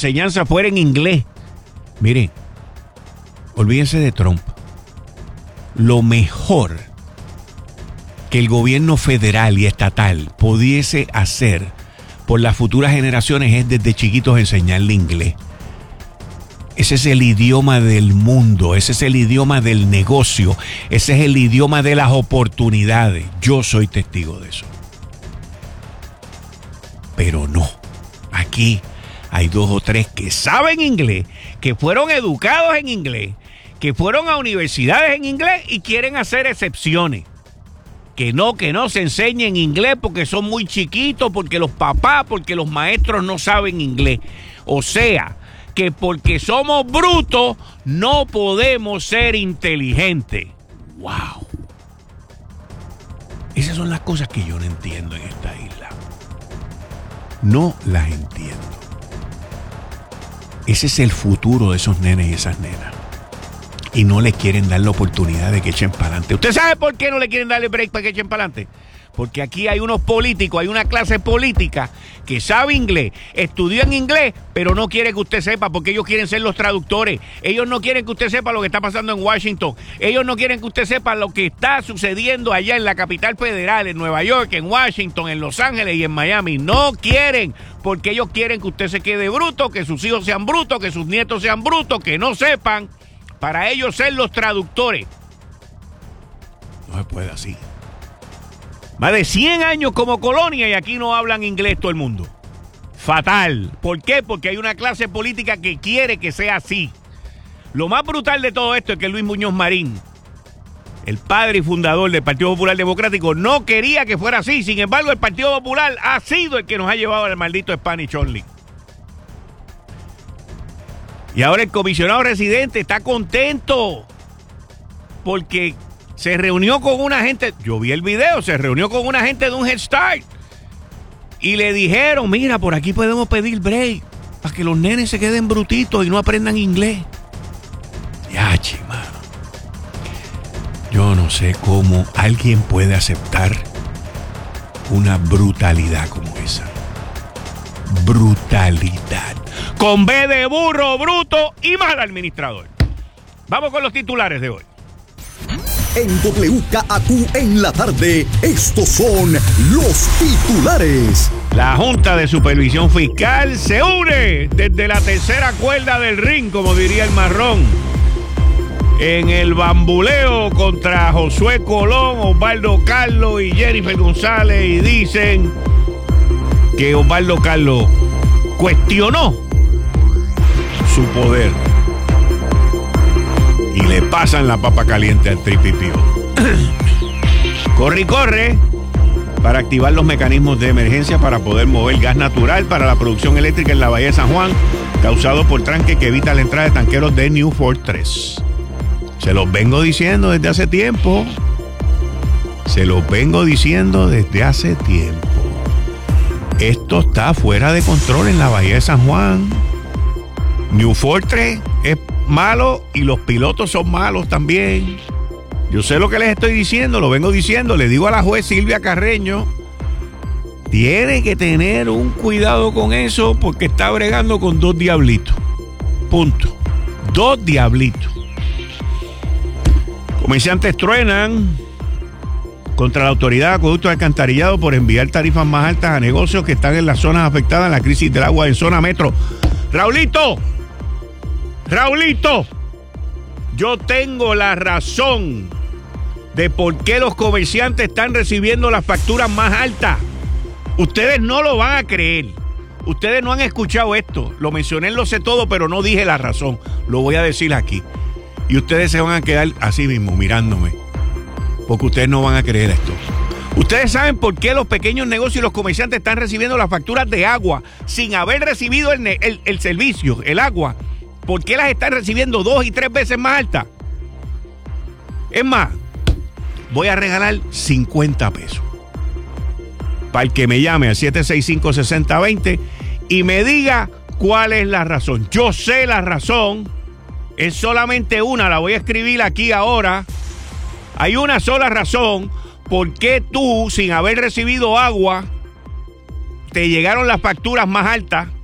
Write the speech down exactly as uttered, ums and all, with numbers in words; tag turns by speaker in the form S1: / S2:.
S1: enseñanza fuera en inglés. Mire, olvídense de Trump. Lo mejor que el gobierno federal y estatal pudiese hacer por las futuras generaciones es desde chiquitos enseñarle inglés. Ese es el idioma del mundo, ese es el idioma del negocio, ese es el idioma de las oportunidades. Yo soy testigo de eso. Pero no, aquí hay dos o tres que saben inglés, que fueron educados en inglés, que fueron a universidades en inglés y quieren hacer excepciones. Que no, que no se enseñen inglés porque son muy chiquitos, porque los papás, porque los maestros no saben inglés. O sea, que porque somos brutos no podemos ser inteligentes. ¡Wow! Esas son las cosas que yo no entiendo en esta isla. No las entiendo. Ese es el futuro de esos nenes y esas nenas. Y no le quieren dar la oportunidad de que echen para adelante. ¿Usted sabe por qué no le quieren darle break para que echen para adelante? Porque aquí hay unos políticos, hay una clase política que sabe inglés, estudió en inglés, pero no quiere que usted sepa porque ellos quieren ser los traductores. Ellos no quieren que usted sepa lo que está pasando en Washington. Ellos no quieren que usted sepa lo que está sucediendo allá en la capital federal, en Nueva York, en Washington, en Los Ángeles y en Miami. No quieren, porque ellos quieren que usted se quede bruto, que sus hijos sean brutos, que sus nietos sean brutos, que no sepan, para ellos ser los traductores. No se puede así. Más de cien años como colonia y aquí no hablan inglés todo el mundo. Fatal. ¿Por qué? Porque hay una clase política que quiere que sea así. Lo más brutal de todo esto es que Luis Muñoz Marín, el padre y fundador del Partido Popular Democrático, no quería que fuera así. Sin embargo, el Partido Popular ha sido el que nos ha llevado al maldito Spanish Only. Y ahora el comisionado residente está contento porque se reunió con una gente, yo vi el video, se reunió con una gente de un Head Start y le dijeron, mira, por aquí podemos pedir break para que los nenes se queden brutitos y no aprendan inglés. Yachi, mano. Yo no sé cómo alguien puede aceptar una brutalidad como esa. Brutalidad. Con B de burro, bruto y mal administrador. Vamos con los titulares de hoy.
S2: En W K A Q en la tarde, estos son los titulares.
S1: La Junta de Supervisión Fiscal se une desde la tercera cuerda del ring, como diría el marrón, en el bambuleo contra Josué Colón, Osvaldo Carlos y Jennifer González, y dicen que Osvaldo Carlos cuestionó su poder y le pasan la papa caliente al tripipío. Corre y corre para activar los mecanismos de emergencia para poder mover gas natural para la producción eléctrica en la Bahía de San Juan, causado por tranque que evita la entrada de tanqueros de Newport tres. Se los vengo diciendo desde hace tiempo. Se los vengo diciendo desde hace tiempo. Esto está fuera de control en la Bahía de San Juan. Newport tres es malo y los pilotos son malos también. Yo sé lo que les estoy diciendo, lo vengo diciendo. Le digo a la juez Silvia Carreño, tiene que tener un cuidado con eso porque está bregando con dos diablitos. Punto. Dos diablitos. Comerciantes truenan contra la Autoridad de Acueductos y Alcantarillado por enviar tarifas más altas a negocios que están en las zonas afectadas en la crisis del agua en zona metro. Raulito, Raulito, yo tengo la razón de por qué los comerciantes están recibiendo las facturas más altas. Ustedes no lo van a creer. Ustedes no han escuchado esto. Lo mencioné en Lo Sé Todo, pero no dije la razón. Lo voy a decir aquí. Y ustedes se van a quedar así mismo, mirándome. Porque ustedes no van a creer esto. Ustedes saben por qué los pequeños negocios y los comerciantes están recibiendo las facturas de agua sin haber recibido el, el, el servicio, el agua. ¿Por qué las están recibiendo dos y tres veces más altas? Es más, voy a regalar cincuenta pesos para el que me llame al siete seis cinco, seis cero dos cero y me diga cuál es la razón. Yo sé la razón, es solamente una, la voy a escribir aquí ahora. Hay una sola razón por qué tú, sin haber recibido agua, te llegaron las facturas más altas.